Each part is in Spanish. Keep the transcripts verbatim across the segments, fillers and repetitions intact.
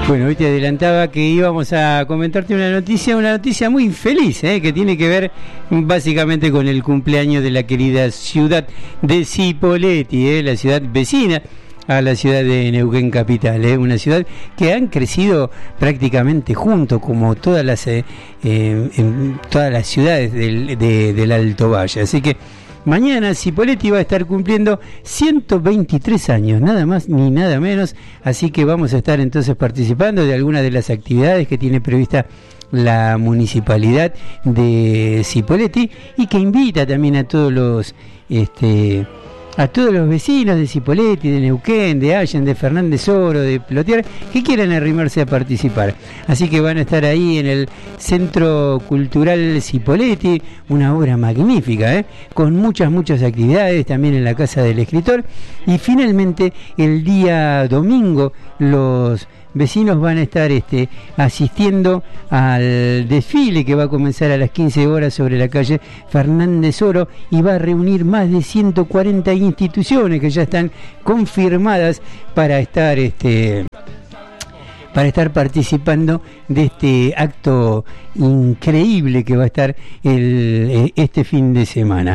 Bueno, hoy te adelantaba que íbamos a comentarte una noticia, una noticia muy infeliz, ¿eh? que tiene que ver básicamente con el cumpleaños de la querida ciudad de Cipolletti, ¿eh? la ciudad vecina a la ciudad de Neuquén capital, ¿eh? una ciudad que han crecido prácticamente junto, como todas las eh, eh, en todas las ciudades del, de, del Alto Valle. Así que mañana Cipolletti va a estar cumpliendo ciento veintitrés años, nada más ni nada menos, así que vamos a estar entonces participando de algunas de las actividades que tiene prevista la municipalidad de Cipolletti y que invita también a todos los este a todos los vecinos de Cipolletti, de Neuquén, de Allen, de Fernández Oro, de Plotier, que quieran arrimarse a participar. Así que van a estar ahí en el Centro Cultural Cipolletti, una obra magnífica, ¿eh? con muchas, muchas actividades, también en la Casa del Escritor. Y finalmente, el día domingo, los vecinos van a estar este, asistiendo al desfile que va a comenzar a las quince horas sobre la calle Fernández Oro y va a reunir más de ciento cuarenta instituciones que ya están confirmadas para estar este para estar participando de este acto increíble que va a estar el, este fin de semana.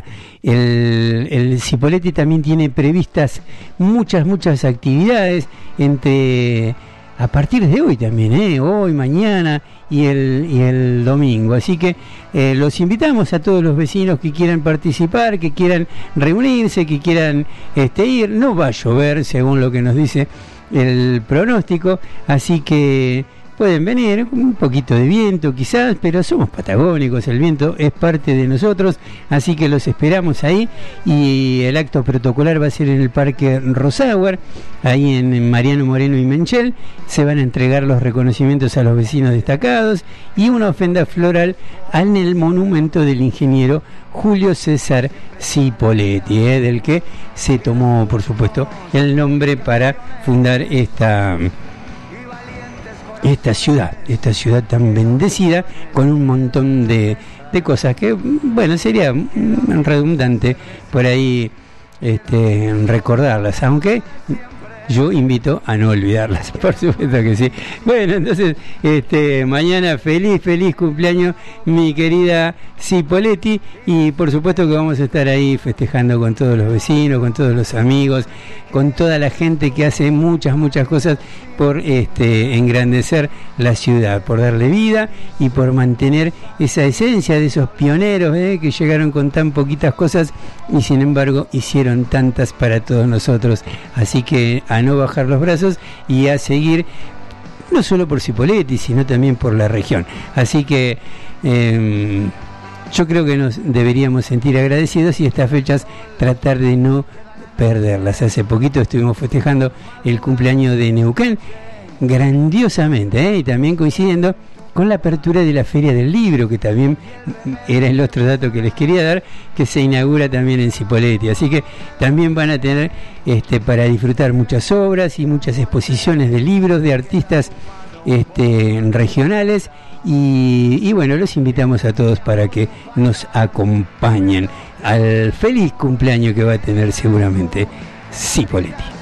El, el Cipolletti también tiene previstas muchas, muchas actividades entre a partir de hoy también, ¿eh? hoy, mañana y el, y el domingo. Así que eh, los invitamos a todos los vecinos que quieran participar, que quieran reunirse, que quieran este, ir. No va a llover, según lo que nos dice el pronóstico, así que pueden venir, un poquito de viento quizás, pero somos patagónicos, el viento es parte de nosotros, así que los esperamos ahí. Y el acto protocolar va a ser en el Parque Rosauer, ahí en Mariano Moreno y Menchel. Se van a entregar los reconocimientos a los vecinos destacados y una ofrenda floral en el monumento del ingeniero Julio César Cipolletti, ¿eh? del que se tomó, por supuesto, el nombre para fundar esta esta ciudad, esta ciudad tan bendecida, con un montón de, de cosas que, bueno, sería redundante por ahí este, recordarlas, aunque yo invito a no olvidarlas, por supuesto que sí. Bueno, entonces, este, mañana feliz, feliz cumpleaños, mi querida Cipolletti, y por supuesto que vamos a estar ahí festejando con todos los vecinos, con todos los amigos, con toda la gente que hace muchas, muchas cosas por este, engrandecer la ciudad, por darle vida y por mantener esa esencia de esos pioneros ¿eh? que llegaron con tan poquitas cosas y sin embargo hicieron tantas para todos nosotros. Así que a no bajar los brazos y a seguir, no solo por Cipolletti, sino también por la región. Así que eh, yo creo que nos deberíamos sentir agradecidos y estas fechas tratar de no perderlas. Hace poquito estuvimos festejando el cumpleaños de Neuquén grandiosamente ¿eh? y también coincidiendo con la apertura de la Feria del Libro, que también era el otro dato que les quería dar, que se inaugura también en Cipolletti. Así que también van a tener este, para disfrutar muchas obras y muchas exposiciones de libros de artistas este, regionales. Y, y bueno, los invitamos a todos para que nos acompañen al feliz cumpleaños que va a tener seguramente Cipolletti.